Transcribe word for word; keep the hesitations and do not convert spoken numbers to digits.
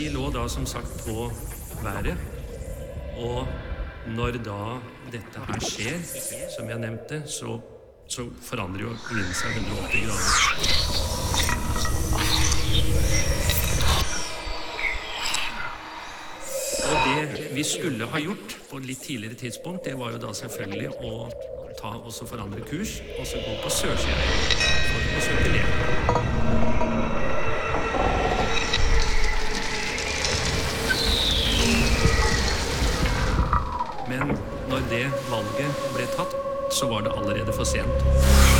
vi lå da som sagt på været, og når da dette her skjer, som jeg nevnte, så, så forandrer jo vinden seg hundre og åtti grader. Og det vi skulle ha gjort på et litt tidligere tidspunkt, det var jo da selvfølgelig å ta og så forandre kurs, og så gå på sørsida for å søke le. Men når det valget ble tatt, så var det allerede for sent.